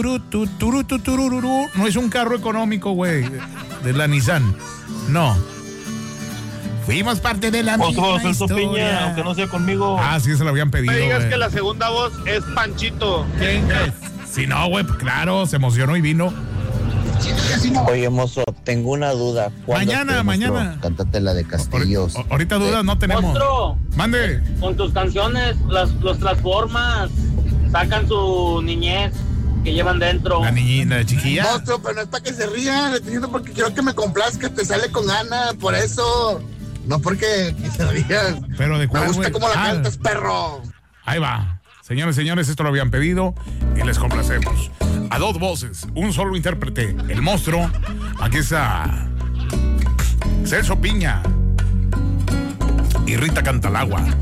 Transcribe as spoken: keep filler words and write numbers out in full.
Turu, tu, turu, tu, turururu. No es un carro económico, güey, de la Nissan. No. Fuimos parte de la Otro misma Celso historia. Piña, aunque no sea conmigo. Ah, sí, se lo habían pedido. No me digas güey. que la segunda voz es Panchito. ¿Quién es? Si no, güey, claro, se emocionó y vino. Oye, mozo, tengo una duda. Mañana, te, mañana. Monstruo? Cántate la de Castillos. Ahorita, ahorita dudas no tenemos. Monstruo, Mande. con tus canciones las, los transformas, sacan su niñez que llevan dentro. La niñita, la chiquilla. Monstruo, pero no es para que se rían, estoy diciendo porque quiero que me complazca, te sale con Ana, por eso. No porque que se rían. Pero de cuál, Me gusta güey? cómo la Ah, cantas, perro. Ahí va. Señores, señores, esto lo habían pedido y les complacemos. A dos voces, un solo intérprete, el monstruo. Aquí está Celso Piña y Rita Cantalagua.